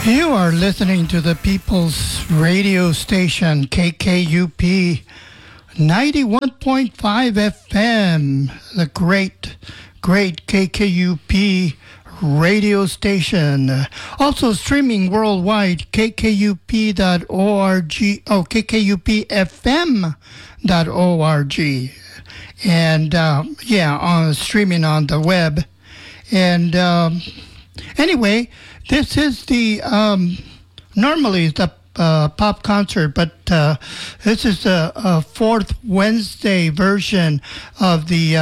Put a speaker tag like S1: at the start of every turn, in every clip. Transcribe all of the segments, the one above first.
S1: You are listening to the People's Radio Station, KKUP 91.5 FM, the great KKUP radio station. Also streaming worldwide, kkUP.org, kkupfm.org. And on streaming on the web. And anyway, this is the normally it's a pop concert, but this is a fourth Wednesday version of the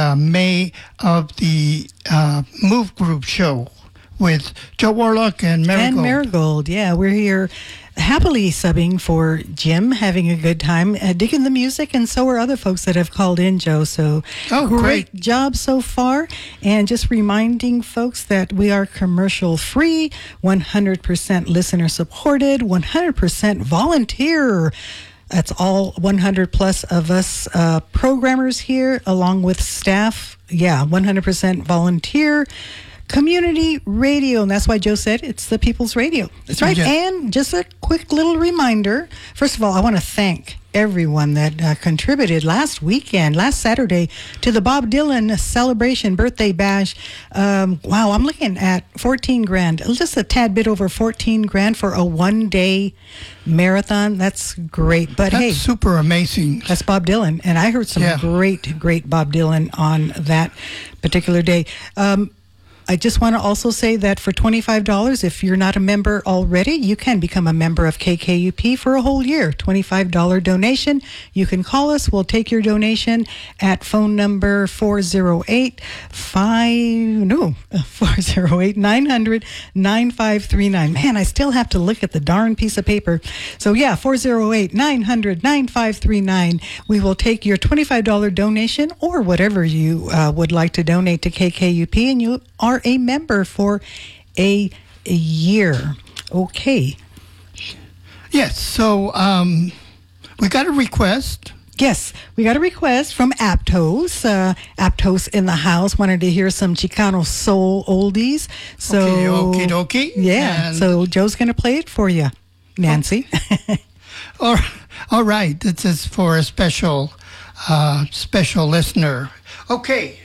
S1: Move Group show with Joe Warlock and Marigold.
S2: And Marigold, yeah, we're here happily subbing for Jim, having a good time, digging the music, and so are other folks that have called in, Joe. So great job so far. And just reminding folks that we are commercial free, 100% listener supported, 100% volunteer. That's all 100 plus of us programmers here, along with staff. Yeah, 100% volunteer. Community radio, and that's why Joe said it's the People's Radio. That's right. Yeah. And just a quick little reminder. First of all, I want to thank everyone that contributed last Saturday, to the Bob Dylan celebration birthday bash. Wow, I'm looking at $14,000, just a tad bit over $14,000 for a one-day marathon. That's great. But
S1: that's super amazing.
S2: That's Bob Dylan, and I heard some great Bob Dylan on that particular day. I just want to also say that for $25, if you're not a member already, you can become a member of KKUP for a whole year. $25 donation. You can call us. We'll take your donation at phone number 408-900-9539. Man, I still have to look at the darn piece of paper. So yeah, 408-900-9539. We will take your $25 donation or whatever you would like to donate to KKUP, and you are a member for a year. Okay.
S1: Yes, so we got a request.
S2: Yes, we got a request from Aptos. Aptos in the house wanted to hear some Chicano soul oldies. So,
S1: okie dokie.
S2: Yeah, and so Joe's going to play it for you, Nancy.
S1: All right, this is for a special listener. Okay.